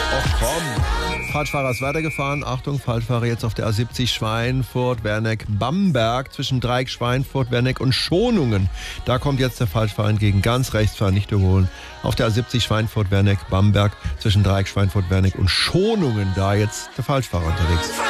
Och komm. Falschfahrer ist weitergefahren. Achtung, Falschfahrer jetzt auf der A70 Schweinfurt, Werneck, Bamberg zwischen Dreieck, Schweinfurt, Werneck und Schonungen. Da kommt jetzt der Falschfahrer entgegen. Ganz rechts fahren, nicht überholen. Auf der A70 Schweinfurt, Werneck, Bamberg zwischen Dreieck, Schweinfurt, Werneck und Schonungen. Da jetzt der Falschfahrer unterwegs.